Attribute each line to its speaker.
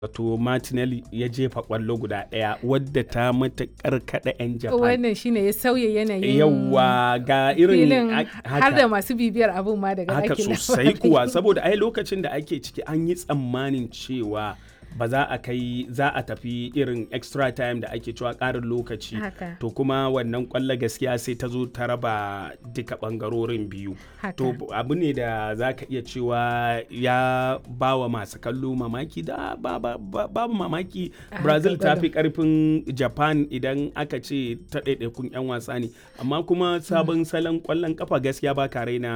Speaker 1: wato Martinelli ya jefa kwallo guda ɗaya wadda ta matuƙar kaɗa 'yan Japan.
Speaker 2: Wannan shine ya sauya yanayin
Speaker 1: Yawwa ga irin
Speaker 2: filin har da masu bibiyar abun ma daga
Speaker 1: haka
Speaker 2: ɗakin
Speaker 1: sosai kuwa saboda ai lokacin da ake ciki an yi tsammanin cewa ba za a kai za a tafi irin extra time da ake cewa ƙarin lokaci
Speaker 2: Haka.
Speaker 1: to kuma wannan kwallo gaskiya sai ta zo ta raba duka ɓangarorin biyu
Speaker 2: Haka.
Speaker 1: to abu ne da za ka iya cewa ya ba wa masu kallo mamaki da babu mamaki Brazil ta fi ƙarfin Japan idan aka ce ta ɗaiɗaikun 'yan wasa ne amma kuma sabon salon ƙwallon kafa gaskiya ba ka raina